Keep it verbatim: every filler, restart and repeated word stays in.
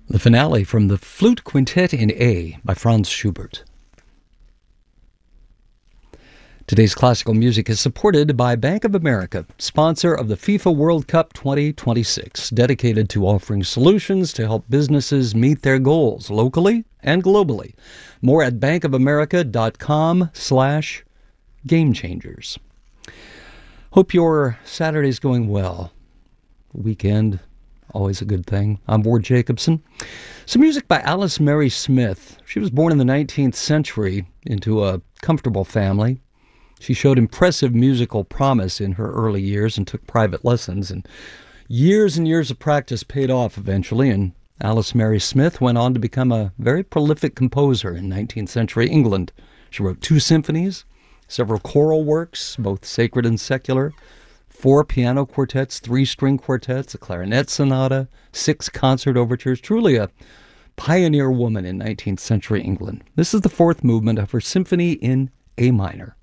The finale from the Flute Quintet in A by Franz Schubert. Today's classical music is supported by Bank of America, sponsor of the FIFA World Cup twenty twenty-six, dedicated to offering solutions to help businesses meet their goals locally and globally. More at bankofamerica.com slash game changers. Hope your Saturday's going well. Weekend, always a good thing. I'm Ward Jacobson. Some music by Alice Mary Smith. She was born in the nineteenth century into a comfortable family. She showed impressive musical promise in her early years and took private lessons. And years and years of practice paid off eventually, and Alice Mary Smith went on to become a very prolific composer in nineteenth century England. She wrote two symphonies, several choral works, both sacred and secular, four piano quartets, three string quartets, a clarinet sonata, six concert overtures. Truly a pioneer woman in nineteenth century England. This is the fourth movement of her symphony in A minor.